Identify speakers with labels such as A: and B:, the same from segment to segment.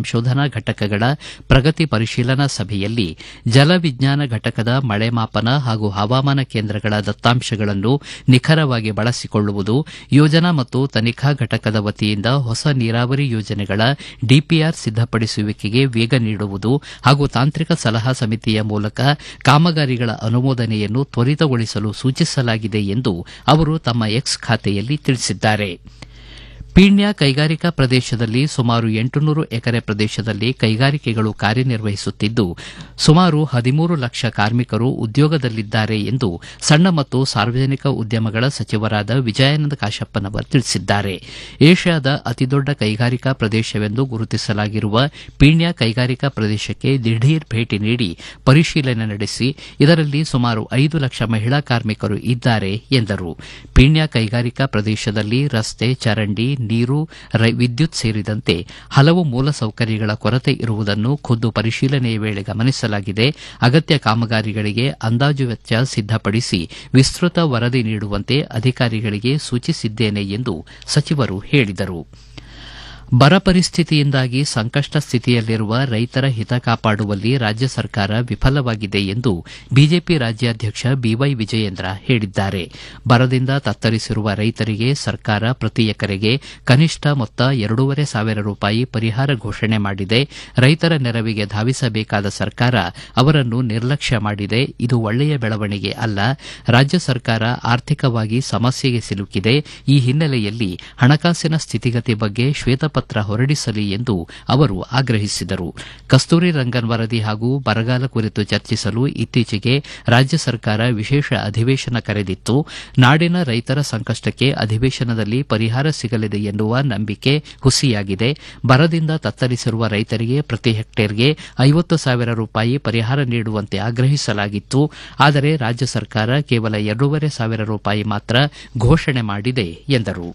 A: ಸಂಶೋಧನಾ ಘಟಕಗಳ ಪ್ರಗತಿ ಪರಿಶೀಲನಾ ಸಭೆಯಲ್ಲಿ ಜಲವಿಜ್ಞಾನ ಘಟಕದ ಮಳೆ ಮಾಪನ ಹಾಗೂ ಹವಾಮಾನ ಕೇಂದ್ರಗಳ ದತ್ತಾಂಶಗಳನ್ನು ನಿಖರವಾಗಿ ಬಳಸಿಕೊಳ್ಳುವುದು, ಯೋಜನಾ ಮತ್ತು ತನಿಖಾ ಘಟಕದ ವತಿಯಿಂದ ಹೊಸ ನೀರಾವರಿ ಯೋಜನೆಗಳ ಡಿಪಿಆರ್ ಸಿದ್ದಪಡಿಸುವಿಕೆಗೆ ವೇಗ ನೀಡುವುದು ಹಾಗೂ ತಾಂತ್ರಿಕ ಸಲಹಾ ಸಮಿತಿಯ ಮೂಲಕ ಕಾಮಗಾರಿಗಳ ಅನುಮೋದನೆಯನ್ನು ತ್ವರಿತಗೊಳಿಸಲು ಸೂಚಿಸಲಾಗಿದೆ ಎಂದು ಅವರು ತಮ್ಮ ಎಕ್ಸ್ ಖಾತೆಯಲ್ಲಿ ತಿಳಿಸಿದ್ದಾರೆ. ಪೀಣ್ಯ ಕೈಗಾರಿಕಾ ಪ್ರದೇಶದಲ್ಲಿ ಸುಮಾರು 800 ಎಕರೆ ಪ್ರದೇಶದಲ್ಲಿ ಕೈಗಾರಿಕೆಗಳು ಕಾರ್ಯನಿರ್ವಹಿಸುತ್ತಿದ್ದು ಸುಮಾರು 13 ಲಕ್ಷ ಕಾರ್ಮಿಕರು ಉದ್ಯೋಗದಲ್ಲಿದ್ದಾರೆ ಎಂದು ಸಣ್ಣ ಮತ್ತು ಸಾರ್ವಜನಿಕ ಉದ್ಯಮಗಳ ಸಚಿವರಾದ ವಿಜಯಾನಂದ ಕಾಶಪ್ಪನವರ್ ತಿಳಿಸಿದ್ದಾರೆ. ಏಷ್ಯಾದ ಅತಿದೊಡ್ಡ ಕೈಗಾರಿಕಾ ಪ್ರದೇಶವೆಂದು ಗುರುತಿಸಲಾಗಿರುವ ಪೀಣ್ಯ ಕೈಗಾರಿಕಾ ಪ್ರದೇಶಕ್ಕೆ ದಿಢೀರ್ ಭೇಟಿ ನೀಡಿ ಪರಿಶೀಲನೆ ನಡೆಸಿ ಇದರಲ್ಲಿ ಸುಮಾರು 5 ಲಕ್ಷ ಮಹಿಳಾ ಕಾರ್ಮಿಕರು ಇದ್ದಾರೆ ಎಂದರು. ಪೀಣ್ಯ ಕೈಗಾರಿಕಾ ಪ್ರದೇಶದಲ್ಲಿ ರಸ್ತೆ, ಚರಂಡಿ, ನೀರು, ವಿದ್ಯುತ್ ಸೇರಿದಂತೆ ಹಲವು ಮೂಲಸೌಕರ್ಯಗಳ ಕೊರತೆ ಇರುವುದನ್ನು ಖುದ್ದು ಪರಿಶೀಲನೆಯ ವೇಳೆ ಗಮನಿಸಲಾಗಿದೆ. ಅಗತ್ಯ ಕಾಮಗಾರಿಗಳಿಗೆ ಅಂದಾಜು ವೆಚ್ಚ ಸಿದ್ದಪಡಿಸಿ ವಿಸ್ತೃತ ವರದಿ ನೀಡುವಂತೆ ಅಧಿಕಾರಿಗಳಿಗೆ ಸೂಚಿಸಿದ್ದೇನೆ ಎಂದು ಸಚಿವರು ಹೇಳಿದರು. ಬರ ಪರಿಸ್ಥಿತಿಯಿಂದಾಗಿ ಸಂಕಷ್ಟ ಸ್ಥಿತಿಯಲ್ಲಿರುವ ರೈತರ ಹಿತ ಕಾಪಾಡುವಲ್ಲಿ ರಾಜ್ಯ ಸರ್ಕಾರ ವಿಫಲವಾಗಿದೆ ಎಂದು ಬಿಜೆಪಿ ರಾಜ್ಯಾಧ್ಯಕ್ಷ ಬಿವೈ ವಿಜಯೇಂದ್ರ ಹೇಳಿದ್ದಾರೆ. ಬರದಿಂದ ತತ್ತರಿಸಿರುವ ರೈತರಿಗೆ ಸರ್ಕಾರ ಪ್ರತಿ ಎಕರೆಗೆ ಕನಿಷ್ಠ ಮೊತ್ತ 2,500 ರೂಪಾಯಿ ಪರಿಹಾರ ಘೋಷಣೆ ಮಾಡಿದೆ. ರೈತರ ನೆರವಿಗೆ ಧಾವಿಸಬೇಕಾದ ಸರ್ಕಾರ ಅವರನ್ನು ನಿರ್ಲಕ್ಷ್ಯ ಮಾಡಿದೆ. ಇದು ಒಳ್ಳೆಯ ಬೆಳವಣಿಗೆ ಅಲ್ಲ. ರಾಜ್ಯ ಸರ್ಕಾರ ಆರ್ಥಿಕವಾಗಿ ಸಮಸ್ಯೆಗೆ ಸಿಲುಕಿದೆ. ಈ ಹಿನ್ನೆಲೆಯಲ್ಲಿ ಹಣಕಾಸಿನ ಸ್ಥಿತಿಗತಿ ಬಗ್ಗೆ ಶ್ವೇತಪತ್ರ ಹೊರಡಿಸಲಿ ಎಂದು ಅವರು ಆಗ್ರಹಿಸಿದರು. ಕಸ್ತೂರಿ ರಂಗನ್ ವರದಿ ಹಾಗೂ ಬರಗಾಲ ಕುರಿತು ಚರ್ಚಿಸಲು ಇತ್ತೀಚೆಗೆ ರಾಜ್ಯ ಸರ್ಕಾರ ವಿಶೇಷ ಅಧಿವೇಶನ ಕರೆದಿತ್ತು. ನಾಡಿನ ರೈತರ ಸಂಕಷ್ಟಕ್ಕೆ ಅಧಿವೇಶನದಲ್ಲಿ ಪರಿಹಾರ ಸಿಗಲಿದೆ ಎನ್ನುವ ನಂಬಿಕೆ ಹುಸಿಯಾಗಿದೆ. ಬರದಿಂದ ತತ್ತರಿಸಿರುವ ರೈತರಿಗೆ ಪ್ರತಿ ಹೆಕ್ಟೇರ್ಗೆ 50,000 ರೂಪಾಯಿ ಪರಿಹಾರ ನೀಡುವಂತೆ ಆಗ್ರಹಿಸಲಾಗಿತ್ತು. ಆದರೆ ರಾಜ್ಯ ಸರ್ಕಾರ ಕೇವಲ 2,500 ರೂಪಾಯಿ ಮಾತ್ರ ಘೋಷಣೆ ಮಾಡಿದೆ ಎಂದರು.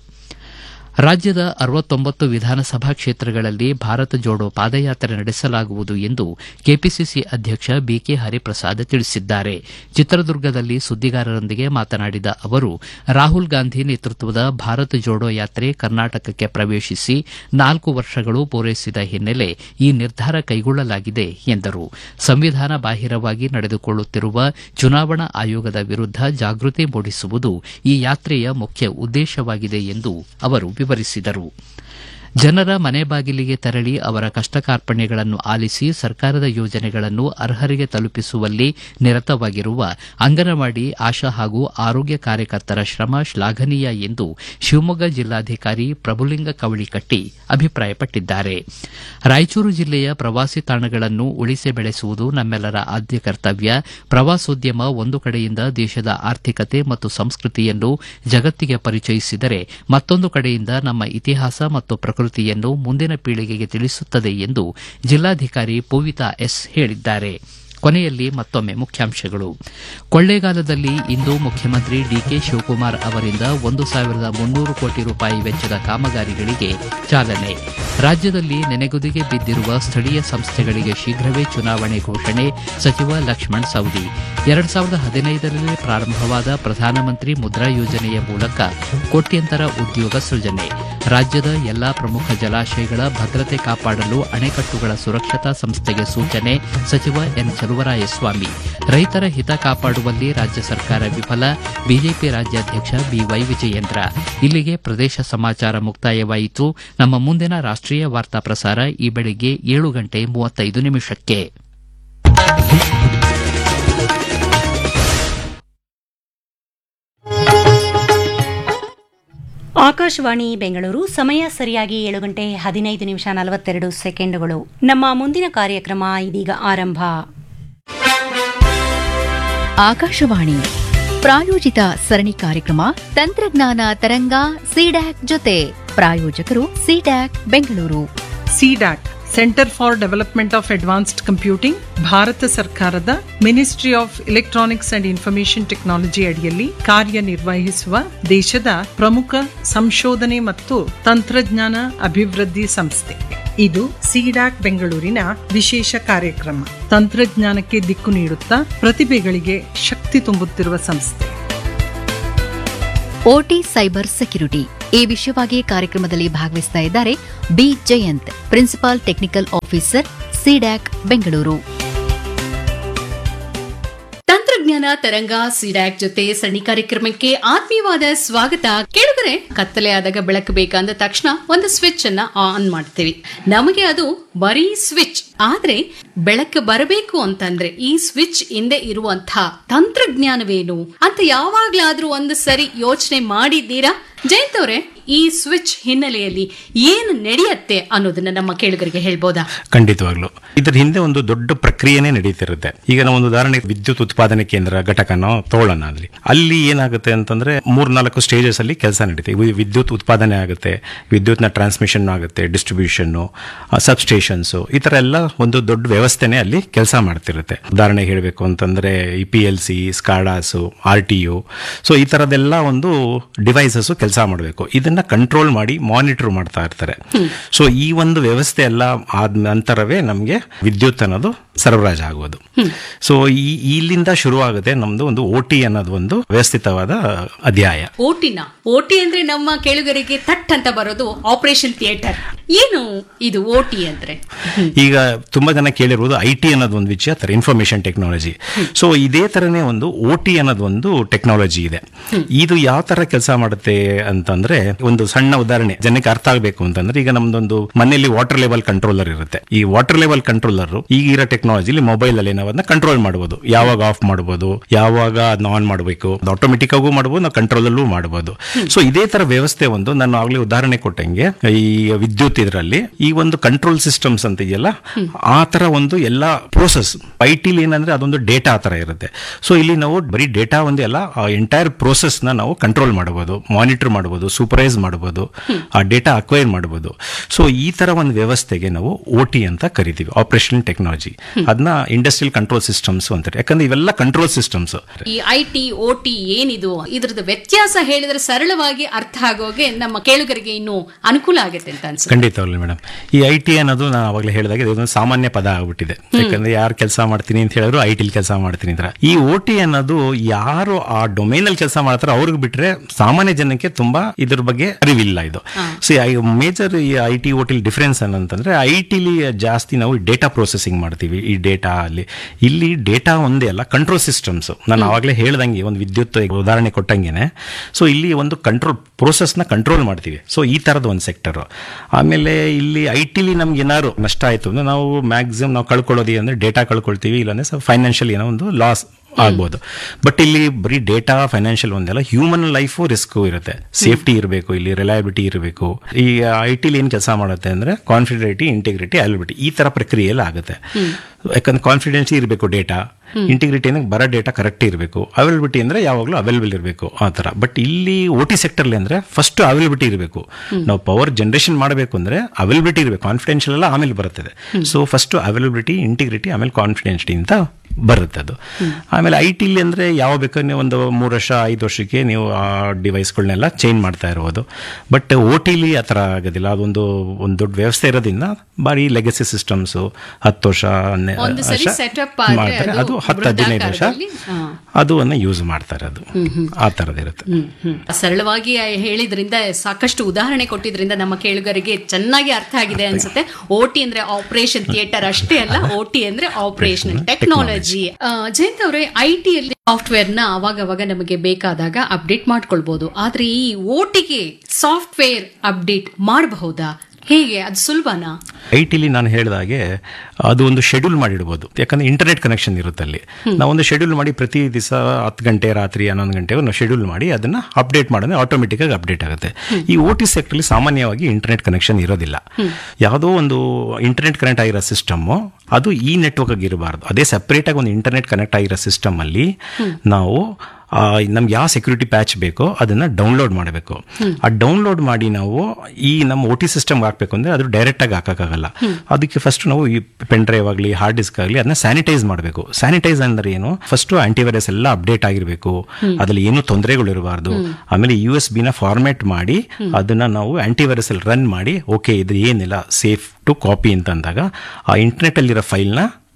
A: ರಾಜ್ಯದ 69 ವಿಧಾನಸಭಾ ಕ್ಷೇತ್ರಗಳಲ್ಲಿ ಭಾರತ ಜೋಡೋ ಪಾದಯಾತ್ರೆ ನಡೆಸಲಾಗುವುದು ಎಂದು ಕೆಪಿಸಿಸಿ ಅಧ್ಯಕ್ಷ ಬಿಕೆ ಹರಿಪ್ರಸಾದ್ ತಿಳಿಸಿದ್ದಾರೆ. ಚಿತ್ರದುರ್ಗದಲ್ಲಿ ಸುದ್ದಿಗಾರರೊಂದಿಗೆ ಮಾತನಾಡಿದ ಅವರು, ರಾಹುಲ್ ಗಾಂಧಿ ನೇತೃತ್ವದ ಭಾರತ ಜೋಡೋ ಯಾತ್ರೆ ಕರ್ನಾಟಕಕ್ಕೆ ಪ್ರವೇಶಿಸಿ 4 ವರ್ಷಗಳು ಪೂರೈಸಿದ ಹಿನ್ನೆಲೆ ಈ ನಿರ್ಧಾರ ಕೈಗೊಳ್ಳಲಾಗಿದೆ ಎಂದರು. ಸಂವಿಧಾನ ಬಾಹಿರವಾಗಿ ನಡೆದುಕೊಳ್ಳುತ್ತಿರುವ ಚುನಾವಣಾ ಆಯೋಗದ ವಿರುದ್ಧ ಜಾಗೃತಿ ಮೂಡಿಸುವುದು ಈ ಯಾತ್ರೆಯ ಮುಖ್ಯ ಉದ್ದೇಶವಾಗಿದೆ ಎಂದು ಅವರು ವಿವರಿಸಿದರು. ಜನರ ಮನೆ ಬಾಗಿಲಿಗೆ ತೆರಳಿ ಅವರ ಕಷ್ಟ ಕಾರ್ಪಣ್ಯಗಳನ್ನು ಆಲಿಸಿ ಸರ್ಕಾರದ ಯೋಜನೆಗಳನ್ನು ಅರ್ಹರಿಗೆ ತಲುಪಿಸುವಲ್ಲಿ ನಿರತವಾಗಿರುವ ಅಂಗನವಾಡಿ, ಆಶಾ ಹಾಗೂ ಆರೋಗ್ಯ ಕಾರ್ಯಕರ್ತರ ಶ್ರಮ ಶ್ಲಾಘನೀಯ ಎಂದು ಶಿವಮೊಗ್ಗ ಜಿಲ್ಲಾಧಿಕಾರಿ ಪ್ರಭುಲಿಂಗ ಕವಳಿಕಟ್ಟಿ ಅಭಿಪ್ರಾಯಪಟ್ಟಿದ್ದಾರೆ. ರಾಯಚೂರು ಜಿಲ್ಲೆಯ ಪ್ರವಾಸಿ ತಾಣಗಳನ್ನು ಉಳಿಸಿ ಬೆಳೆಸುವುದು ನಮ್ಮೆಲ್ಲರ ಆದ್ಯ ಕರ್ತವ್ಯ. ಪ್ರವಾಸೋದ್ಯಮ ಒಂದು ಕಡೆಯಿಂದ ದೇಶದ ಆರ್ಥಿಕತೆ ಮತ್ತು ಸಂಸ್ಕೃತಿಯನ್ನು ಜಗತ್ತಿಗೆ ಪರಿಚಯಿಸಿದರೆ ಮತ್ತೊಂದು ಕಡೆಯಿಂದ ನಮ್ಮ ಇತಿಹಾಸ ಮತ್ತು ಪ್ರಕೃತಿಯನ್ನು ಮುಂದಿನ ಪೀಳಿಗೆಗೆ ತಿಳಿಸುತ್ತದೆ ಎಂದು ಜಿಲ್ಲಾಧಿಕಾರಿ ಪೂವಿತಾ ಎಸ್ ಹೇಳಿದ್ದಾರೆ. ಕೊನೆಯಲ್ಲಿ ಮತ್ತೊಮ್ಮೆ ಮುಖ್ಯಾಂಶಗಳು. ಕೊಳ್ಳೇಗಾಲದಲ್ಲಿ ಇಂದು ಮುಖ್ಯಮಂತ್ರಿ ಡಿಕೆ ಶಿವಕುಮಾರ್ ಅವರಿಂದ 1,300 ಕೋಟಿ ರೂಪಾಯಿ ವೆಚ್ಚದ ಕಾಮಗಾರಿಗಳಿಗೆ ಚಾಲನೆ. ರಾಜ್ಯದಲ್ಲಿ ನೆನೆಗುದಿಗೆ ಬಿದ್ದಿರುವ ಸ್ಥಳೀಯ ಸಂಸ್ಥೆಗಳಿಗೆ ಶೀಘ್ರವೇ ಚುನಾವಣೆ ಘೋಷಣೆ. ಸಚಿವ ಲಕ್ಷ್ಮಣ್ ಸವದಿ. 2015ರಲ್ಲಿ ಪ್ರಾರಂಭವಾದ ಪ್ರಧಾನಮಂತ್ರಿ ಮುದ್ರಾ ಯೋಜನೆಯ ಮೂಲಕ ಕೋಟ್ಯಂತರ ಉದ್ಯೋಗ ಸೃಜನೆ. ರಾಜ್ಯದ ಎಲ್ಲಾ ಪ್ರಮುಖ ಜಲಾಶಯಗಳ ಭದ್ರತೆ ಕಾಪಾಡಲು ಅಣೆಕಟ್ಟುಗಳ ಸುರಕ್ಷತಾ ಸಂಸ್ಥೆಗೆ ಸೂಚನೆ. ಸಚಿವ ಎನ್ ಚಲುವರಾಯಸ್ವಾಮಿ. ರೈತರ ಹಿತ ಕಾಪಾಡುವಲ್ಲಿ ರಾಜ್ಯ ಸರ್ಕಾರ ವಿಫಲ. ಬಿಜೆಪಿ ರಾಜ್ಯಾಧ್ಯಕ್ಷ ಬಿವೈ ವಿಜಯೇಂದ್ರ. ಇಲ್ಲಿಗೆ ಪ್ರದೇಶ ಸಮಾಚಾರ ಮುಕ್ತಾಯವಾಯಿತು. ನಮ್ಮ ಮುಂದಿನ ರಾಷ್ಟೀಯ ವಾರ್ತಾ ಪ್ರಸಾರ ಈ ಬೆಳಗ್ಗೆ 7:35.
B: ಆಕಾಶವಾಣಿ ಬೆಂಗಳೂರು. ಸಮಯ ಸರಿಯಾಗಿ 7:15:42. ನಮ್ಮ ಮುಂದಿನ ಕಾರ್ಯಕ್ರಮ ಇದೀಗ ಆರಂಭ.
C: ಆಕಾಶವಾಣಿ ಪ್ರಾಯೋಜಿತ ಸರಣಿ ಕಾರ್ಯಕ್ರಮ ತಂತ್ರಜ್ಞಾನ ತರಂಗ ಸಿಡ್ಯಾಕ್ ಜೊತೆ. ಪ್ರಾಯೋಜಕರು CDAC Bengaluru.
D: CDAC centre for development of advanced computing, Bharat ಸರ್ಕಾರದ ministry of electronics and information technology ಅಡಿಯಲ್ಲಿ ಕಾರ್ಯನಿರ್ವಹಿಸುವ ದೇಶದ ಪ್ರಮುಖ ಸಂಶೋಧನೆ ಮತ್ತು ತಂತ್ರಜ್ಞಾನ ಅಭಿವೃದ್ಧಿ ಸಂಸ್ಥೆ. ಇದು ಸಿಡ್ಯಾಕ್ ಬೆಂಗಳೂರಿನ ವಿಶೇಷ ಕಾರ್ಯಕ್ರಮ. ತಂತ್ರಜ್ಞಾನಕ್ಕೆ ದಿಕ್ಕು ನೀಡುತ್ತಾ ಪ್ರತಿಭೆಗಳಿಗೆ ಶಕ್ತಿ ತುಂಬುತ್ತಿರುವ ಸಂಸ್ಥೆ.
C: ಓಟಿ ಸೈಬರ್ ಸೆಕ್ಯುರಿಟಿ ಈ ವಿಷಯವಾಗಿ ಕಾರ್ಯಕ್ರಮದಲ್ಲಿ ಭಾಗವಹಿಸ್ತಾ ಇದ್ದಾರೆ B Jayant, principal technical officer, CDAC Bengaluru.
E: ತಂತ್ರಜ್ಞಾನ ತರಂಗ ಸಿಡ್ಯಾಕ್ ಜೊತೆ ಸರಣಿ ಕಾರ್ಯಕ್ರಮಕ್ಕೆ ಆತ್ಮೀಯವಾದ ಸ್ವಾಗತ. ಕೇಳಿದರೆ ಕತ್ತಲೆ ಆದಾಗ ಬೆಳಕು ಬೇಕಂದ ತಕ್ಷಣ ಒಂದು ಸ್ವಿಚ್ ಅನ್ನ ಆನ್ ಮಾಡ್ತೀವಿ. ನಮಗೆ ಅದು ಬರೀ ಸ್ವಿಚ್. ಆದ್ರೆ ಬೆಳಕು ಬರಬೇಕು ಅಂತಂದ್ರೆ ಈ ಸ್ವಿಚ್ ಹಿಂದೆ ಇರುವಂತಹ ತಂತ್ರಜ್ಞಾನವೇನು ಅಂತ ಯಾವಾಗ್ಲಾದ್ರೂ ಒಂದು ಸರಿ ಯೋಚನೆ ಮಾಡಿದ್ದೀರಾ? ಜಯಂತ್ ಅವರೇ, ಈ ಸ್ವಿಚ್ ಹಿನ್ನೆಲೆಯಲ್ಲಿ ಏನು ನಡೆಯುತ್ತೆ ಅನ್ನೋದನ್ನ ನಮ್ಮ ಕೇಳುಗರಿಗೆ ಹೇಳ್ಬೋದಾ?
F: ಖಂಡಿತವಾಗ್ಲು ಇದ್ರ ಹಿಂದೆ ಒಂದು ದೊಡ್ಡ ಪ್ರಕ್ರಿಯೆನೇ ನಡೀತಿರುತ್ತೆ. ಈಗ ನಾವು ಒಂದು ಉದಾಹರಣೆಗೆ ವಿದ್ಯುತ್ ಉತ್ಪಾದನೆ ಕೇಂದ್ರ ಘಟಕನ ತಗೊಳ್ಳೋಣ. ಅಲ್ಲಿ ಏನಾಗುತ್ತೆ ಅಂತಂದ್ರೆ 3-4 ಸ್ಟೇಜಸ್ ಅಲ್ಲಿ ಕೆಲಸ ನಡೀತೆ. ವಿದ್ಯುತ್ ಉತ್ಪಾದನೆ ಆಗುತ್ತೆ, ವಿದ್ಯುತ್ನ ಟ್ರಾನ್ಸ್ಮಿಷನ್ ಆಗುತ್ತೆ, ಡಿಸ್ಟ್ರಿಬ್ಯೂಷನ್, ಸಬ್ಸ್ಟೇಷನ್ಸ್, ಈ ತರ ಎಲ್ಲ ಒಂದು ದೊಡ್ಡ ವ್ಯವಸ್ಥೆನೆ ಅಲ್ಲಿ ಕೆಲಸ ಮಾಡ್ತಿರುತ್ತೆ. ಉದಾಹರಣೆಗೆ ಹೇಳಬೇಕು ಅಂತಂದ್ರೆ ಈ PLC, ಸ್ಕಾಡಾಸ್, RTU, ಸೊ ಈ ತರದೆಲ್ಲ ಒಂದು ಡಿವೈಸಸ್ ಕೆಲಸ ಮಾಡಬೇಕು. ಇದನ್ನ ಕಂಟ್ರೋಲ್ ಮಾಡಿ ಮಾನಿಟರ್ ಮಾಡ್ತಾ ಇರ್ತಾರೆ. ಸೊ ಈ ಒಂದು ವ್ಯವಸ್ಥೆ ಎಲ್ಲ ಆದ ನಂತರವೇ ನಮಗೆ ವಿದ್ಯುತ್ ಅನ್ನೋದು ಸರಬರಾಜು ಆಗುವುದು. ಸೊ ಇಲ್ಲಿಂದ ಶುರುವಾಗುತ್ತೆ ನಮ್ದು ಒಂದು OT ಅನ್ನೋದು ಒಂದು ವ್ಯವಸ್ಥಿತವಾದ ಅಧ್ಯಾಯ.
E: OT ಅಂದ್ರೆ ನಮ್ಮ ಕೇಳುಗರಿಗೆ ತಟ್ ಅಂತ ಬರೋದು ಆಪರೇಷನ್ ಥಿಯೇಟರ್. ಏನು ಇದು OT ಅಂದ್ರೆ?
F: ಈಗ ತುಂಬಾ ಜನ ಕೇಳಿರುವುದು IT ಅನ್ನೋದು ಒಂದು ವಿಷಯ, ಇನ್ಫಾರ್ಮೇಶನ್ ಟೆಕ್ನಾಲಜಿ. ಸೊ ಇದೇ ತರನೇ ಒಂದು OT ಅನ್ನೋದು ಒಂದು ಟೆಕ್ನಾಲಜಿ ಇದೆ. ಇದು ಯಾವ ತರ ಕೆಲಸ ಮಾಡುತ್ತೆ ಅಂತಂದ್ರೆ, ಒಂದು ಸಣ್ಣ ಉದಾಹರಣೆ ಜನಕ್ಕೆ ಅರ್ಥ ಆಗಬೇಕು ಅಂತಂದ್ರೆ, ಈಗ ನಮ್ದೊಂದು ಮನೆಯಲ್ಲಿ ವಾಟರ್ ಲೆವೆಲ್ ಕಂಟ್ರೋಲರ್ ಇರುತ್ತೆ. ಈ ವಾಟರ್ ಲೆವೆಲ್ ಕಂಟ್ರೋಲರ್ ಈಗಿರೋ ಟೆಕ್ನಾಲಜಿಲಿ ಮೊಬೈಲ್ ಅಲ್ಲಿ ನಾವು ಅದನ್ನ ಕಂಟ್ರೋಲ್ ಮಾಡಬಹುದು. ಯಾವಾಗ ಆಫ್ ಮಾಡಬಹುದು, ಯಾವಾಗ ಅದನ್ನ ಆನ್ ಮಾಡಬೇಕು, ಆಟೋಮೆಟಿಕ್ ಆಗೂ ಮಾಡಬಹುದು, ನಾವು ಕಂಟ್ರೋಲ್ ಅಲ್ಲೂ ಮಾಡಬಹುದು. ಸೊ ಇದೇ ತರ ವ್ಯವಸ್ಥೆ ಒಂದು ನಾನು ಆಗ್ಲೇ ಉದಾಹರಣೆ ಕೊಟ್ಟಂಗೆ ಈ ವಿದ್ಯುತ್ ಇದರಲ್ಲಿ ಈ ಒಂದು ಕಂಟ್ರೋಲ್ ಸಿಸ್ಟಮ್ಸ್ ಅಂತ ಇದೆಯಲ್ಲ, ಆ ತರ ಒಂದು ಎಲ್ಲ ಪ್ರೋಸೆಸ್ IT ಏನಂದ್ರೆ ಅದೊಂದು ಡೇಟಾ ಆ ತರ ಇರುತ್ತೆ. ಸೊ ಇಲ್ಲಿ ನಾವು ಬರೀ ಡೇಟಾ ಒಂದೇ ಅಲ್ಲ, ಆ ಎಂಟೈರ್ ಪ್ರೋಸೆಸ್ ನ ನಾವು ಕಂಟ್ರೋಲ್ ಮಾಡಬಹುದು, ಮಾನಿಟರ್ ಮಾಡಬಹುದು, ಸೂಪರ್ವೈಸ್ ಮಾಡಬಹುದು, ಆ ಡೇಟಾ ಅಕ್ವೈರ್ ಮಾಡಬಹುದು. ಸೊ ಈ ತರ ಒಂದು ವ್ಯವಸ್ಥೆಗೆ ನಾವು OT ಅಂತ ಕರಿತೀವಿ, ಆಪರೇಷನಲ್ ಟೆಕ್ನಾಲಜಿ. ಅದನ್ನ ಇಂಡಸ್ಟ್ರಿಯಲ್ ಕಂಟ್ರೋಲ್ ಸಿಸ್ಟಮ್ಸ್ ಅಂತಾರೆ. ಯಾಕಂದ್ರೆ ಇವೆಲ್ಲ ಕಂಟ್ರೋಲ್ ಸಿಸ್ಟಮ್ಸ್.
E: ಈ IT, OT ಏನಿದು, ಇದ್ರದ್ದು ವ್ಯತ್ಯಾಸ ಹೇಳಿದ್ರೆ ಸರಳವಾಗಿ ಅರ್ಥ ಆಗೋಗೆ ನಮ್ಮ ಕೇಳುಗರಿಗೆ ಇನ್ನು ಅನುಕೂಲ ಆಗುತ್ತೆ ಅಂತ ಅನ್ಸುತ್ತೆ.
F: ಖಂಡಿತವಾಗ್ಲೂ ಮೇಡಮ್. ಈ IT ಅನ್ನೋದು ನಾನು ಅವಾಗಲೇ ಹೇಳಿದಾಗ ಇದೊಂದು ಸಾಮಾನ್ಯ ಪದ ಆಗ್ಬಿಟ್ಟಿದೆ. ಯಾಕಂದ್ರೆ ಯಾರು ಕೆಲಸ ಮಾಡ್ತೀನಿ ಅಂತ ಹೇಳಿದ್ರು IT ಕೆಲಸ ಮಾಡ್ತೀನಿ ಅಂತ. ಈ OT ಅನ್ನೋದು ಯಾರು ಆ ಡೊಮೇನ್ ಅಲ್ಲಿ ಕೆಲಸ ಮಾಡ್ತಾರೋ ಅವ್ರಿಗೆ ಬಿಟ್ರೆ ಸಾಮಾನ್ಯ ಜನಕ್ಕೆ ತುಂಬಾ ಇದ್ರ ಬಗ್ಗೆ ಅರಿವಿಲ್ಲ. ಇದು ಮೇಜರ್ ಈ IT OT ಡಿಫರೆನ್ಸ್ ಏನಂತಂದ್ರೆ, IT ಜಾಸ್ತಿ ನಾವು ಡೇಟಾ ಪ್ರೊಸೆಸಿಂಗ್ ಮಾಡ್ತೀವಿ. ಈ ಡೇಟಾ ಇಲ್ಲಿ ಡೇಟಾ ಒಂದೇ ಅಲ್ಲ, ಕಂಟ್ರೋಲ್ ಸಿಸ್ಟಮ್ಸ್. ನಾನು ಆವಾಗಲೇ ಹೇಳ್ದಂಗೆ ಒಂದು ವಿದ್ಯುತ್ ಉದಾಹರಣೆ ಕೊಟ್ಟಂಗೆನೆ. ಸೊ ಇಲ್ಲಿ ಒಂದು ಕಂಟ್ರೋಲ್ ಪ್ರೋಸೆಸ್ ನ ಕಂಟ್ರೋಲ್ ಮಾಡ್ತೀವಿ. ಸೊ ಈ ತರದ ಒಂದು ಸೆಕ್ಟರ್. ಆಮೇಲೆ ಇಲ್ಲಿ IT ನಮ್ಗೆ ಏನಾದ್ರು ನಷ್ಟ ಆಯ್ತು ಅಂದ್ರೆ ನಾವು ಮ್ಯಾಕ್ಸಿಮಮ್ ನಾವು ಕಳ್ಕೊಳ್ಳೋದು ಅಂದ್ರೆ ಡೇಟಾ ಕಳ್ಕೊಳ್ತೀವಿ, ಇಲ್ಲಾಂದ್ರೆ ಫೈನಾನ್ಷಿಯಲ್ ಏನೋ ಒಂದು ಲಾಸ್ ಆಗ್ಬೋದು. ಬಟ್ ಇಲ್ಲಿ ಬರೀ data, financial ಒಂದೆಲ್ಲ, human life risk ಇರುತ್ತೆ. ಸೇಫ್ಟಿ ಇರಬೇಕು, ಇಲ್ಲಿ ರಿಲಯಬಿಲಿಟಿ ಇರಬೇಕು. ಈ IT ಏನ್ ಕೆಲಸ ಮಾಡುತ್ತೆ ಅಂದ್ರೆ ಕಾನ್ಫಿಡೆಂಟಿಟಿ, ಇಂಟಿಗ್ರಿಟಿ, ಅವೈಲಬಿಲಿಟಿ ಈ ತರ ಪ್ರಕ್ರಿಯೆಲ್ಲ ಆಗುತ್ತೆ. ಯಾಕಂದ್ರೆ ಕಾನ್ಫಿಡೆನ್ಸಿ ಇರಬೇಕು ಡೇಟಾ, ಇಂಟಿಗ್ರಿಟಿ ಅಂದ್ರೆ ಬರೋ ಡೇಟಾ ಕರೆಕ್ಟ್ ಇರಬೇಕು, ಅವೈಲಬಿಲಿಟಿ ಅಂದ್ರೆ ಯಾವಾಗಲೂ ಅವೈಲಬಲ್ ಇರಬೇಕು, ಆ ತರ. ಬಟ್ ಇಲ್ಲಿ OT ಸೆಕ್ಟರ್ಲಿ ಅಂದ್ರೆ ಫಸ್ಟ್ ಅವೈಲಬಿಲಿಟಿ ಇರಬೇಕು. ನಾವು ಪವರ್ ಜನರೇಷನ್ ಮಾಡಬೇಕು ಅಂದ್ರೆ ಅವೈಲಬಿಲಿಟಿ ಇರಬೇಕು, ಕಾನ್ಫಿಡೆನ್ಷಿಯಲ್ ಎಲ್ಲ ಆಮೇಲೆ ಬರುತ್ತದೆ. ಸೊ ಫಸ್ಟ್ ಅವೈಲಬಿಲಿಟಿ, ಇಂಟಿಗ್ರಿಟಿ, ಆಮೇಲೆ ಕಾನ್ಫಿಡೆನ್ಸಿಟಿ ಅಂತ ಬರುತ್ತೆ ಅದು. ಆಮೇಲೆ IT ಅಂದ್ರೆ ಯಾವ ಬೇಕಾದ್ರೆ ನೀವು ಒಂದು 3 ವರ್ಷ 5 ವರ್ಷಕ್ಕೆ ನೀವು ಆ ಡಿವೈಸ್ಗಳನ್ನೆಲ್ಲ ಚೇಂಜ್ ಮಾಡ್ತಾ ಇರ್ಬೋದು. ಬಟ್ OT ಆ ಥರ ಆಗೋದಿಲ್ಲ. ಅದೊಂದು ದೊಡ್ಡ ವ್ಯವಸ್ಥೆ ಇರೋದ್ರಿಂದ ಬಾರಿ ಲೆಗಸಿ ಸಿಸ್ಟಮ್ಸ್ 10 ವರ್ಷ ಮಾಡ್ತಾರೆ, ಅದು 10-15 ವರ್ಷ ಅದನ್ನ ಯೂಸ್ ಮಾಡ್ತಾರೆ. ಅದು ಆ ಥರದಿರುತ್ತೆ.
E: ಸರಳವಾಗಿ ಹೇಳಿದ್ರಿಂದ, ಸಾಕಷ್ಟು ಉದಾಹರಣೆ ಕೊಟ್ಟಿದ್ರಿಂದ ನಮ್ಮ ಕೇಳುಗರಿಗೆ ಚೆನ್ನಾಗಿ ಅರ್ಥ ಆಗಿದೆ ಅನ್ಸುತ್ತೆ. OT ಅಂದ್ರೆ ಆಪರೇಷನ್ ಥಿಯೇಟರ್ ಅಷ್ಟೇ ಅಲ್ಲ, OT ಅಂದ್ರೆ ಆಪರೇಷನಲ್ ಟೆಕ್ನಾಲಜಿ. ಜಯಂತ್ ಅವರೇ, IT ಯಲ್ಲಿ ಸಾಫ್ಟ್ವೇರ್ ನ ಅವಾಗ ನಮಗೆ ಬೇಕಾದಾಗ ಅಪ್ಡೇಟ್ ಮಾಡ್ಕೊಳ್ಬಹುದು. ಆದ್ರೆ ಈ OTಗೆ ಸಾಫ್ಟ್ವೇರ್ ಅಪ್ಡೇಟ್ ಮಾಡಬಹುದಾ? ಹೇಗೆ? ಅದು ಸುಲಭನಾ?
F: IT ನಾನು ಹೇಳಿದಾಗೆ ಅದು ಒಂದು ಶೆಡ್ಯೂಲ್ ಮಾಡಿಡ್ಬೋದು. ಯಾಕಂದ್ರೆ ಇಂಟರ್ನೆಟ್ ಕನೆಕ್ಷನ್ ಇರುತ್ತೆ ಅಲ್ಲಿ. ನಾವೊಂದು ಶೆಡ್ಯೂಲ್ ಮಾಡಿ ಪ್ರತಿ ದಿವಸ 10 ಗಂಟೆ ರಾತ್ರಿ 11 ಗಂಟೆಗೆ ನಾವು ಶೆಡ್ಯೂಲ್ ಮಾಡಿ ಅದನ್ನ ಅಪ್ಡೇಟ್ ಮಾಡಿದ್ರೆ ಆಟೋಮೆಟಿಕ್ ಆಗಿ ಅಪ್ಡೇಟ್ ಆಗುತ್ತೆ. ಈ OT ಸೆಕ್ಟರ್ ಸಾಮಾನ್ಯವಾಗಿ ಇಂಟರ್ನೆಟ್ ಕನೆಕ್ಷನ್ ಇರೋದಿಲ್ಲ. ಯಾವುದೋ ಒಂದು ಇಂಟರ್ನೆಟ್ ಕನೆಕ್ಟ್ ಆಗಿರೋ ಸಿಸ್ಟಮ್ ಅದು ಈ ನೆಟ್ವರ್ಕ್ ಆಗಿ ಇರಬಾರ್ದು. ಅದೇ ಸೆಪರೇಟ್ ಆಗಿ ಒಂದು ಇಂಟರ್ನೆಟ್ ಕನೆಕ್ಟ್ ಆಗಿರೋ ಸಿಸ್ಟಮ್ ಅಲ್ಲಿ ನಾವು ನಮ್ಗೆ ಯಾವ ಸೆಕ್ಯೂರಿಟಿ ಪ್ಯಾಚ್ ಬೇಕೋ ಅದನ್ನ ಡೌನ್ಲೋಡ್ ಮಾಡಬೇಕು. ಆ ಡೌನ್ಲೋಡ್ ಮಾಡಿ ನಾವು ಈ ನಮ್ಮ OT ಸಿಸ್ಟಮ್ಗೆ ಹಾಕ್ಬೇಕು ಅಂದ್ರೆ ಅದು ಡೈರೆಕ್ಟ್ ಆಗಿ ಹಾಕಕ್ಕಾಗಲ್ಲ. ಅದಕ್ಕೆ ಫಸ್ಟ್ ನಾವು ಈ ಪೆನ್ ಡ್ರೈವ್ ಆಗಲಿ, ಹಾರ್ಡ್ ಡಿಸ್ಕ್ ಆಗಲಿ ಅದನ್ನ ಸ್ಯಾನಿಟೈಸ್ ಮಾಡಬೇಕು. ಸ್ಯಾನಿಟೈಸ್ ಅಂದ್ರೆ ಏನು? ಫಸ್ಟ್ ಆಂಟಿವೈರಸ್ ಎಲ್ಲ ಅಪ್ಡೇಟ್ ಆಗಿರಬೇಕು, ಅದ್ರಲ್ಲಿ ಏನು ತೊಂದರೆಗಳು ಇರಬಾರ್ದು. ಆಮೇಲೆ USB ನ ಫಾರ್ಮ್ಯಾಟ್ ಮಾಡಿ ಅದನ್ನ ನಾವು ಆಂಟಿವೈರಸ್ ಅಲ್ಲಿ ರನ್ ಮಾಡಿ, ಓಕೆ ಇದು ಏನಿಲ್ಲ ಸೇಫ್ ಟು ಕಾಪಿ ಅಂತ ಅಂದಾಗ ಆ ಇಂಟರ್ನೆಟ್ ಅಲ್ಲಿರೋ ಫೈಲ್ನ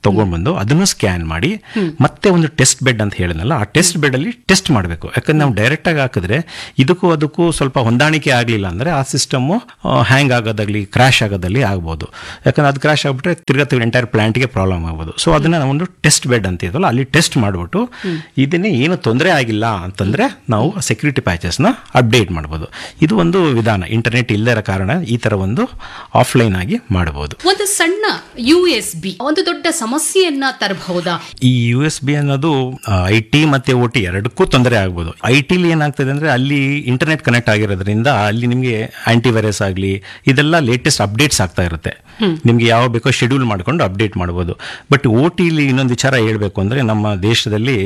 F: ತಗೊಂಡ್ಬಂದು ಅದನ್ನು ಸ್ಕ್ಯಾನ್ ಮಾಡಿ ಮತ್ತೆ ಒಂದು ಟೆಸ್ಟ್ ಬೆಡ್ ಅಂತ ಹೇಳಿದ್ನಲ್ಲ, ಆ ಟೆಸ್ಟ್ ಬೆಡ್ ಅಲ್ಲಿ ಟೆಸ್ಟ್ ಮಾಡಬೇಕು. ಯಾಕಂದ್ರೆ ನಾವು ಡೈರೆಕ್ಟ್ ಆಗಿ ಹಾಕಿದ್ರೆ ಇದಕ್ಕೂ ಅದಕ್ಕೂ ಸ್ವಲ್ಪ ಹೊಂದಾಣಿಕೆ ಆಗಲಿಲ್ಲ ಅಂದ್ರೆ ಆ ಸಿಸ್ಟಮ್ ಹ್ಯಾಂಗ್ ಆಗೋದಾಗ್ಲಿ ಕ್ರಾಶ್ ಆಗೋದಲ್ಲಿ ಆಗ್ಬೋದು. ಯಾಕಂದ್ರೆ ಅದು ಕ್ರಾಶ್ ಆಗ್ಬಿಟ್ರೆ ತಿರ್ಗಾ ಎಂಟೈರ್ ಪ್ಲಾಂಟ್ಗೆ ಪ್ರಾಬ್ಲಮ್ ಆಗ್ಬೋದು. ಸೊ ಅದನ್ನ ಒಂದು ಟೆಸ್ಟ್ ಬೆಡ್ ಅಂತ ಇದಲ್ಲ ಅಲ್ಲಿ ಟೆಸ್ಟ್ ಮಾಡ್ಬಿಟ್ಟು ಇದನ್ನೇ ಏನು ತೊಂದರೆ ಆಗಿಲ್ಲ ಅಂತಂದ್ರೆ ನಾವು ಸೆಕ್ಯೂರಿಟಿ ಪ್ಯಾಚಸ್ ನ ಅಪ್ಡೇಟ್ ಮಾಡಬಹುದು. ಇದು ಒಂದು ವಿಧಾನ. ಇಂಟರ್ನೆಟ್ ಇಲ್ಲದ ಕಾರಣ ಈ ತರ ಒಂದು ಆಫ್ಲೈನ್ ಆಗಿ ಮಾಡಬಹುದು.
E: ಒಂದು ಸಣ್ಣ USB ಒಂದು ದೊಡ್ಡ ಸಮಸ್ಯೆಯನ್ನ ತರಬಹುದಾ?
F: ಈ USB ಅನ್ನೋದು IT ಮತ್ತೆ OT ಎರಡಕ್ಕೂ ತೊಂದರೆ ಆಗ್ಬೋದು. IT ಏನಾಗ್ತದೆ ಅಂದ್ರೆ ಅಲ್ಲಿ ಇಂಟರ್ನೆಟ್ ಕನೆಕ್ಟ್ ಆಗಿರೋದ್ರಿಂದ ಅಲ್ಲಿ ನಿಮಗೆ ಆಂಟಿವೈರಸ್ ಆಗಲಿ ಇದೆಲ್ಲ ಲೇಟೆಸ್ಟ್ ಅಪ್ಡೇಟ್ಸ್ ಆಗ್ತಾ ಇರುತ್ತೆ. ನಿಮ್ಗೆ ಯಾವ ಬೇಕೋ ಶೆಡ್ಯೂಲ್ ಮಾಡ್ಕೊಂಡು ಅಪ್ಡೇಟ್ ಮಾಡಬಹುದು. ಬಟ್ OTಲಿ ಇನ್ನೊಂದು ವಿಚಾರ ಹೇಳ್ಬೇಕು ಅಂದ್ರೆ ನಮ್ಮ ದೇಶದಲ್ಲಿ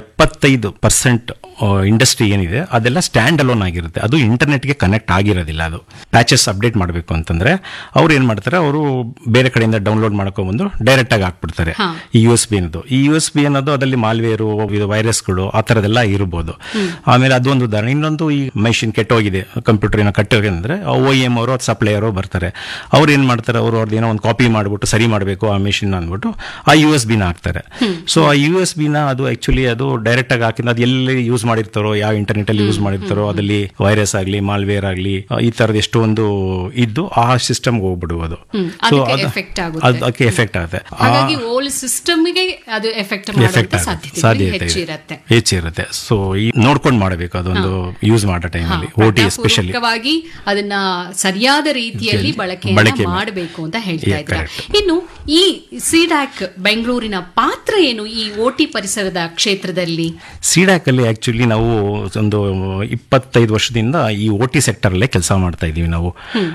F: 75% ಇಂಡಸ್ಟ್ರಿ ಏನಿದೆ ಅದೆಲ್ಲ ಸ್ಟ್ಯಾಂಡ್ ಅಲೋನ್ ಆಗಿರುತ್ತೆ. ಅದು ಇಂಟರ್ನೆಟ್ಗೆ ಕನೆಕ್ಟ್ ಆಗಿರೋದಿಲ್ಲ. ಅದು ಪ್ಯಾಚಸ್ ಅಪ್ಡೇಟ್ ಮಾಡಬೇಕು ಅಂತಂದ್ರೆ ಅವ್ರು ಏನ್ ಮಾಡ್ತಾರೆ, ಅವರು ಬೇರೆ ಕಡೆಯಿಂದ ಡೌನ್ಲೋಡ್ ಮಾಡ್ಕೊಂಡ್ಬಂದು ಡೈರೆಕ್ಟ್ ಆಗಿ ಹಾಕ್ಬಿಡ್ತಾರೆ ಈ USB ಅನ್ನೋದು. ಈ USB ಅನ್ನೋದು ಅದರಲ್ಲಿ ಮಾಲ್ವೇರು, ವೈರಸ್ಗಳು ಆ ತರದೆಲ್ಲ ಇರಬಹುದು. ಆಮೇಲೆ ಅದೊಂದು ಉದಾಹರಣೆ. ಇನ್ನೊಂದು ಈ ಮಷಿನ್ ಕೆಟ್ಟೋಗಿದೆ, ಕಂಪ್ಯೂಟರ್ ಏನೋ ಕೆಟ್ಟೋಗಿದೆ ಅಂದ್ರೆ OEM ಅವರು ಸಪ್ಲೈಯರು ಬರ್ತಾರೆ. ಅವ್ರು ಏನ್ ಮಾಡ್ತಾರೆ, ಅವರು ಅವ್ರದ್ದು ಏನೋ ಒಂದು ಕಾಪಿ ಮಾಡ್ಬಿಟ್ಟು ಸರಿ ಮಾಡಬೇಕು ಆ ಮೆಷಿನ್ ಅಂದ್ಬಿಟ್ಟು ಆ USB ನ ಹಾಕ್ತಾರೆ. ಸೊ ಆ USB ನ ಅದು ಆಕ್ಚುಲಿ ಅದು ಡೈರೆಕ್ಟ್ ಆಗಿ ಹಾಕಿದ್ರೆ ಅದು ಎಲ್ಲಿ ಯೂಸ್ ಮಾಡಿರ್ತಾರೋ, ಯಾವ ಇಂಟರ್ನೆಟ್ ಅಲ್ಲಿ ಯೂಸ್ ಮಾಡಿರ್ತಾರೋ ಅದಲ್ಲಿ ವೈರಸ್ ಆಗಲಿ ಮಾಲ್ವೇರ್ ಆಗಲಿ ಈ ತರದ ಎಷ್ಟೊಂದು ಇದ್ದು ಆ ಸಿಸ್ಟಮ್ ಹೋಗ್ಬಿಡುವುದು. ಸೊ ಅದಕ್ಕೆ ಎಫೆಕ್ಟ್ ಆಗುತ್ತೆ.
E: ಹಾಗಾಗಿ ಹೋಲ್ ಸಿಸ್ಟಮ್ಗೆ ಅದು ಎಫೆಕ್ಟ್ ಮಾಡುವಂತ ಸಾಧ್ಯತೆ
F: ಹೆಚ್ಚಿರುತ್ತೆ. ಸೊ ನೋಡ್ಕೊಂಡು ಮಾಡಬೇಕು ಅದೊಂದು ಯೂಸ್ ಮಾಡೋ ಟೈಮಲ್ಲಿ OT ಎಸ್ಪೆಷಲಿ
E: ಅದನ್ನ ಸರಿಯಾದ ರೀತಿಯಲ್ಲಿ ಬಳಕೆ ಮಾಡಬೇಕು ಅಂತ ಹೇಳ್ತಾ ಇದ್ದಾರೆ. ಇನ್ನು ಈ ಸಿಡ್ಯಾಕ್ ಬೆಂಗಳೂರಿನ ಪಾತ್ರ ಏನು ಈ OT ಪರಿಸರದ ಕ್ಷೇತ್ರದಲ್ಲಿ?
F: ಸಿಡ್ಯಾಕ್ ಅಲ್ಲಿ ಆಕ್ಚುಲಿ ನಾವು ಒಂದು 25 ವರ್ಷದಿಂದ ಈ OT ಸೆಕ್ಟರ್ ಅಲ್ಲೇ ಕೆಲಸ ಮಾಡ್ತಾ ಇದೀವಿ ನಾವು.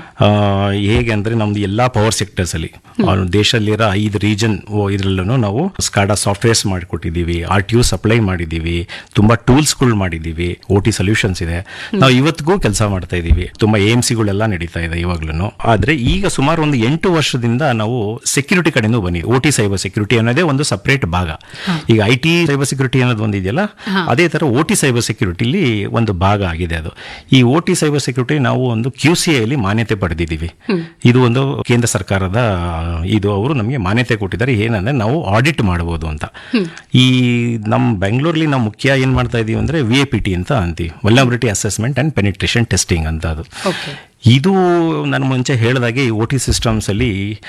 F: ಹೇಗೆ ಅಂದ್ರೆ ನಮ್ದು ಎಲ್ಲಾ ಪವರ್ ಸೆಕ್ಟರ್ಸ್ ಅಲ್ಲಿ ದೇಶದಲ್ಲಿರೋ 5 ರೀಜನ್ ಇದ್ರಲ್ಲೂ ನಾವು ಸ್ಕಾಡಾ ಸಾಫ್ಟ್ವೇರ್ಸ್ ಮಾಡಿಕೊಟ್ಟಿದ್ದೀವಿ, RTU ಸಪ್ಲೈ ಮಾಡಿದ್ದೀವಿ, ತುಂಬಾ ಟೂಲ್ಸ್ ಗಳು ಮಾಡಿದ್ದೀವಿ, OT ಸೊಲ್ಯೂಷನ್ಸ್ ಇದೆ. ನಾವು ಇವತ್ತಿಗೂ ಕೆಲಸ ಮಾಡ್ತಾ ಇದೀವಿ. ತುಂಬಾ AMCಗಳೆಲ್ಲ ನಡೀತಾ ಇದೆ ಇವಾಗ್ಲೂ. ಆದ್ರೆ ಈಗ ಸುಮಾರು ಒಂದು 8 ವರ್ಷದಿಂದ ನಾವು ಸೆಕ್ಯೂರಿಟಿ ಕಡೆಯಿಂದ ಬನ್ನಿ. OT ಸೈಬರ್ ಸೆಕ್ಯೂರಿಟಿ ಅನ್ನೋದೇ ಒಂದು ಸಪರೇಟ್ ಭಾಗ. ಈಗ IT ಸೈಬರ್ ಸೆಕ್ಯೂರಿಟಿ ಅನ್ನೋದು ಒಂದಿದೆಯಲ್ಲ, ಅದೇ ತರ OT ಸೈಬರ್ ಸೆಕ್ಯೂರಿಟಿಲಿ ಒಂದು ಭಾಗ ಆಗಿದೆ ಅದು. ಈ OT ಸೈಬರ್ ಸೆಕ್ಯೂರಿಟಿ ನಾವು ಒಂದು QCI ಅಲ್ಲಿ ಮಾನ್ಯತೆ ಪಡೆದಿದ್ದೀವಿ. ಇದು ಒಂದು ಕೇಂದ್ರ ಸರ್ಕಾರದ ಇದು ಅವರು ನಮಗೆ ಮಾನ್ಯತೆ ಕೊಟ್ಟಿದ್ದಾರೆ. ಏನಂದ್ರೆ ನಾವು ಆಡಿಟ್ ಮಾಡಬಹುದು ಅಂತ. ಈ ನಮ್ಮ ಬೆಂಗಳೂರಲ್ಲಿ ನಾವು ಮುಖ್ಯ ಏನ್ ಮಾಡ್ತಾ ಇದೀವಿ ಅಂದ್ರೆ VAPT ಅಂತ ಅಂತೀವಿ, vulnerability assessment and penetration testing ಅಂತ. ಅದು ಇದು ನಾನು ಮುಂಚೆ ಹೇಳಿದಾಗೆ ಈ OT ಸಿಸ್ಟಮ್ಸ್ ಅಲ್ಲಿ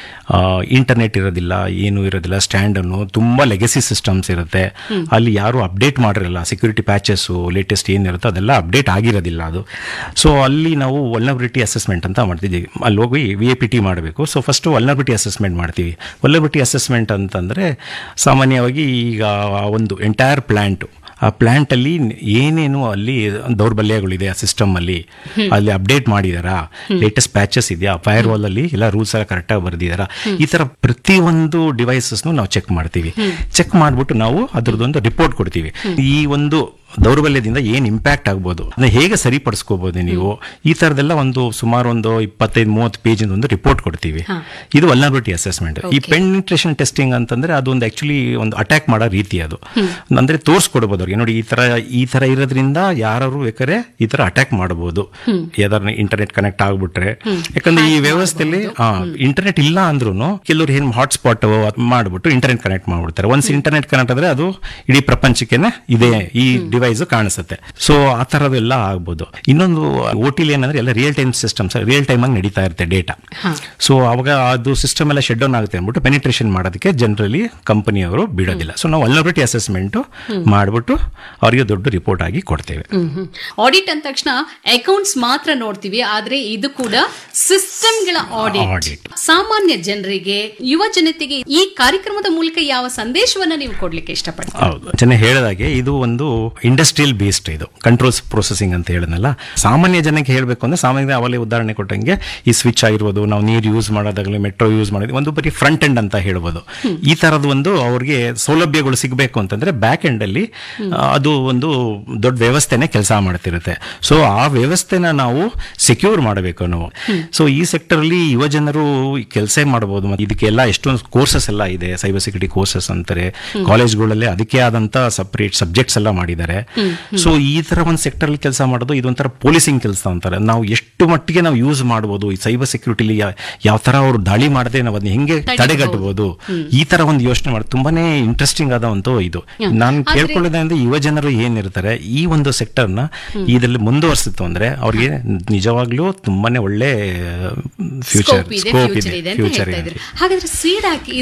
F: ಇಂಟರ್ನೆಟ್ ಇರೋದಿಲ್ಲ, ಏನು ಇರೋದಿಲ್ಲ, ಸ್ಟ್ಯಾಂಡ್ ಅನ್ನು ತುಂಬಾ ಲೆಗಸಿ ಸಿಸ್ಟಮ್ಸ್ ಇರುತ್ತೆ. ಅಲ್ಲಿ ಯಾರು ಅಪ್ಡೇಟ್ ಮಾಡಿರಲ್ಲ, ಸೆಕ್ಯೂರಿಟಿ ಪ್ಯಾಚಸ್ ಲೇಟೆಸ್ಟ್ ಏನಿರುತ್ತೆ ಅದೆಲ್ಲ ಅಪ್ಡೇಟ್ ಆಗಿರೋದಿಲ್ಲ ಅದು. ಸೊ ಅಲ್ಲಿ ನಾವು ವಲ್ನರಬಿಲಿಟಿ ಅಸೆಸ್ಮೆಂಟ್ ಅಂತ ಮಾಡ್ತಿದ್ದೀವಿ. ಅಲ್ಲಿ ಹೋಗಿ VAPT ಮಾಡಬೇಕು. ಸೊ ಫಸ್ಟ್ ವಲ್ನರಬಿಲಿಟಿ ಅಸೆಸ್ಮೆಂಟ್ ಮಾಡ್ತೀವಿ. ವಲ್ನರಬಿಲಿಟಿ ಅಸೆಸ್ಮೆಂಟ್ ಅಂತಂದ್ರೆ ಸಾಮಾನ್ಯವಾಗಿ ಈಗ ಒಂದು ಎಂಟೈರ್ ಪ್ಲಾಂಟ್, ಆ ಪ್ಲಾಂಟ್ ಅಲ್ಲಿ ಏನೇನು ಅಲ್ಲಿ ದೌರ್ಬಲ್ಯಗಳಿದೆ ಆ ಸಿಸ್ಟಮ್ ಅಲ್ಲಿ ಅಪ್ಡೇಟ್ ಮಾಡಿದಾರಾ, ಲೇಟೆಸ್ಟ್ ಪ್ಯಾಚಸ್ ಇದೆಯಾ, ಫೈರ್ ವಾಲ್ ಅಲ್ಲಿ ಎಲ್ಲ ರೂಲ್ಸ್ ಎಲ್ಲ ಕರೆಕ್ಟ್ ಆಗಿ ಬರ್ದಿದಾರಾ, ಈ ತರ ಪ್ರತಿಯೊಂದು ಡಿವೈಸಸ್ ನಾವು ಚೆಕ್ ಮಾಡ್ತೀವಿ. ಚೆಕ್ ಮಾಡ್ಬಿಟ್ಟು ನಾವು ಅದ್ರದ್ದೊಂದು ರಿಪೋರ್ಟ್ ಕೊಡ್ತೀವಿ. ಈ ಒಂದು ದೌರ್ಬಲ್ಯದಿಂದ ಏನ್ ಇಂಪ್ಯಾಕ್ಟ್ ಆಗ್ಬೋದು, ಅದನ್ನ ಹೇಗೆ ಸರಿಪಡಿಸ್ಕೋಬಹುದು ನೀವು, ಈ ತರದೆಲ್ಲ ಒಂದು ಸುಮಾರು ಒಂದು 25-30 ಪೇಜ್ ಒಂದು ರಿಪೋರ್ಟ್ ಕೊಡ್ತೀವಿ. ಇದು ವಲ್ನರಬಿಲಿಟಿ ಅಸೆಸ್ಮೆಂಟ್. ಈ ಪೆನಿಟ್ರೇಷನ್ ಟೆಸ್ಟಿಂಗ್ ಅಂತಂದ್ರೆ ಅದೊಂದು ಆಕ್ಚುಲಿ ಒಂದು ಅಟ್ಯಾಕ್ ಮಾಡೋ ರೀತಿ. ಅದು ಅಂದ್ರೆ ತೋರಿಸ್ಕೊಡ್ಬೋದು ಅವ್ರಿಗೆ, ನೋಡಿ ಈ ತರ ಇರೋದ್ರಿಂದ ಯಾರು ಬೇಕಾದ್ರೆ ಈ ತರ ಅಟ್ಯಾಕ್ ಮಾಡಬಹುದು, ಯಾವ್ದಾರ ಇಂಟರ್ನೆಟ್ ಕನೆಕ್ಟ್ ಆಗ್ಬಿಟ್ರೆ. ಯಾಕಂದ್ರೆ ಈ ವ್ಯವಸ್ಥೆಯಲ್ಲಿ ಇಂಟರ್ನೆಟ್ ಇಲ್ಲ ಅಂದ್ರೂ ಕೆಲವರು ಏನ್ ಹಾಟ್ಸ್ಪಾಟ್ ಮಾಡ್ಬಿಟ್ಟು ಇಂಟರ್ನೆಟ್ ಕನೆಕ್ಟ್ ಮಾಡ್ಬಿಡ್ತಾರೆ. ಒನ್ಸ್ ಇಂಟರ್ನೆಟ್ ಕನೆಕ್ಟ್ ಆದ್ರೆ ಅದು ಇಡೀ ಪ್ರಪಂಚಕ್ಕೆನೆ ಇದೆ ಈ ಡಿವೈಸ್ ಕಾಣಿಸುತ್ತೆ. ಸೊ ಆ ತರದೆಲ್ಲ ಆಗ್ಬೋದು. ಇನ್ನೊಂದು OT ಏನಂದ್ರೆ ಎಲ್ಲ real time systems, real time ಆಗಿ ನಡೀತಾ ಇರುತ್ತೆ ಡೇಟಾ. ಸೊ ಅವಾಗ ಅದು ಸಿಸ್ಟಮ್ ಎಲ್ಲ ಶಟ್ ಡೌನ್ ಆಗುತ್ತೆ ಅಂದ್ಬಿಟ್ಟು ಪೆನಿಟ್ರೇಷನ್ ಮಾಡೋದಕ್ಕೆ ಜನರಲಿ ಕಂಪನಿಯವರು ಬಿಡೋದಿಲ್ಲ. ಸೊ ನಾವು ವಲ್ನರಬಿಲಿಟಿ ಅಸೆಸ್ಮೆಂಟ್ ಮಾಡ್ಬಿಟ್ಟು ಅವರಿಗೆ ದೊಡ್ಡ ರಿಪೋರ್ಟ್ ಆಗಿ ಕೊಡ್ತೇವೆ.
E: ಆಡಿಟ್ ಅಂದ ತಕ್ಷಣ ಅಕೌಂಟ್ಸ್ ಮಾತ್ರ ನೋಡ್ತೀವಿ, ಆದ್ರೆ ಇದು ಕೂಡ ಸಿಸ್ಟಮ್ಗಳ ಆಡಿಟ್. ಸಾಮಾನ್ಯ ಜನರಿಗೆ, ಯುವ ಜನತೆಗೆ ಈ ಕಾರ್ಯಕ್ರಮದ ಮೂಲಕ ಯಾವ ಸಂದೇಶವನ್ನ ನೀವು ಕೊಡ್ಲಿಕ್ಕೆ ಇಷ್ಟಪಡ್ತೀವಿ?
F: ಹೌದು, ಚೆನ್ನಾಗಿ ಹೇಳಿದಾಗೆ ಇದು ಒಂದು ಇಂಡಸ್ಟ್ರಿಯಲ್ ಬೇಸ್ಡ್, ಇದು ಕಂಟ್ರೋಲ್ಸ್ ಪ್ರೊಸೆಸಿಂಗ್ ಅಂತ ಹೇಳಿದ್ನಲ್ಲ. ಸಾಮಾನ್ಯ ಜನಕ್ಕೆ ಹೇಳಬೇಕು ಅಂದ್ರೆ ಸಾಮಾನ್ಯ ಅವಲೇ ಉದಾಹರಣೆ ಕೊಟ್ಟಂಗೆ ಈ ಸ್ವಿಚ್ ಆಗಿರ್ಬೋದು, ನಾವು ನೀರು ಯೂಸ್ ಮಾಡೋದಾಗಲಿ, ಮೆಟ್ರೋ ಯೂಸ್ ಮಾಡೋದು, ಒಂದು ಬರೀ ಫ್ರಂಟ್ ಎಂಡ್ ಅಂತ ಹೇಳ್ಬೋದು. ಈ ತರದ ಒಂದು ಅವ್ರಿಗೆ ಸೌಲಭ್ಯಗಳು ಸಿಗಬೇಕು ಅಂತಂದ್ರೆ ಬ್ಯಾಕ್ ಎಂಡ್ ಅಲ್ಲಿ ಅದು ಒಂದು ದೊಡ್ಡ ವ್ಯವಸ್ಥೆನೆ ಕೆಲಸ ಮಾಡ್ತಿರುತ್ತೆ. ಸೊ ಆ ವ್ಯವಸ್ಥೆನ ನಾವು ಸೆಕ್ಯೂರ್ ಮಾಡಬೇಕು ನಾವು. ಸೊ ಈ ಸೆಕ್ಟರ್ ಅಲ್ಲಿ ಯುವ ಜನರು ಕೆಲಸ ಮಾಡಬಹುದು. ಇದಕ್ಕೆಲ್ಲ ಎಷ್ಟೊಂದು ಕೋರ್ಸಸ್ ಎಲ್ಲ ಇದೆ, ಸೈಬರ್ ಸೆಕ್ಯೂರಿಟಿ ಕೋರ್ಸಸ್ ಅಂತಾರೆ ಕಾಲೇಜ್ಗಳಲ್ಲಿ, ಅದಕ್ಕೆ ಆದಂತ ಸಪರೇಟ್ ಸಬ್ಜೆಕ್ಟ್ಸ್ ಎಲ್ಲ ಮಾಡಿದ್ದಾರೆ. ಇದ್ದಾರೆ. ಸೊ ಈ ತರ ಒಂದು ಸೆಕ್ಟರ್ ಅಲ್ಲಿ ಕೆಲಸ ಮಾಡೋದು ಇದೊಂಥರ ಪೊಲೀಸಿಂಗ್ ಕೆಲಸ ಅಂತಾರೆ. ನಾವು ಎಷ್ಟು ಮಟ್ಟಿಗೆ ನಾವು ಯೂಸ್ ಮಾಡಬಹುದು ಈ ಸೈಬರ್ ಸೆಕ್ಯೂರಿಟಿಲಿ, ಯಾವ ತರ ಅವರು ದಾಳಿ ಮಾಡದೆ ನಾವು ಅದನ್ನ ಹೆಂಗೆ ತಡೆಗಟ್ಟಬಹುದು, ಈ ತರ ಒಂದು ಯೋಚನೆ ಮಾಡಿ ತುಂಬಾನೇ ಇಂಟ್ರೆಸ್ಟಿಂಗ್ ಆದ ಒಂದು ಇದು. ನಾನು ಕೇಳ್ಕೊಳ್ಳೋದಂದ್ರೆ ಯುವ ಜನರು ಏನಿರ್ತಾರೆ ಈ ಒಂದು ಸೆಕ್ಟರ್ ನ ಇದರಲ್ಲಿ ಮುಂದುವರಿಸಿತ್ತು ಅಂದ್ರೆ ಅವ್ರಿಗೆ ನಿಜವಾಗ್ಲೂ ತುಂಬಾನೇ ಒಳ್ಳೆ ಫ್ಯೂಚರ್
E: ಸ್ಕೋಪ್ ಇದೆ ಅಂತ ಹೇಳ್ತಾ ಇದ್ರು. ಹಾಗಾದ್ರೆ ಸಿಡಾಕ್